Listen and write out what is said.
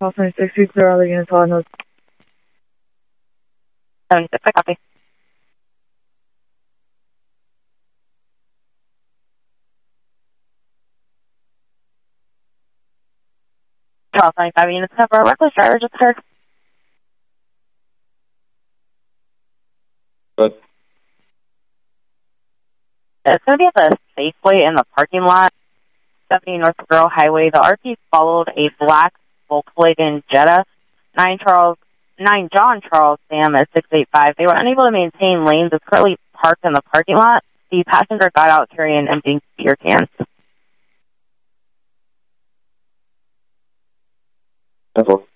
26 feet clear, all the units on those. 76, I copy. Charles 95 units cover. Reckless driver just occurred. Good. It's going to be at the Safeway in the parking lot, 70 North Girl Highway. The RP followed a black Volkswagen Jetta, 9 John Charles Sam at 685. They were unable to maintain lanes. It's currently parked in the parking lot. The passenger got out carrying empty beer cans. That's all.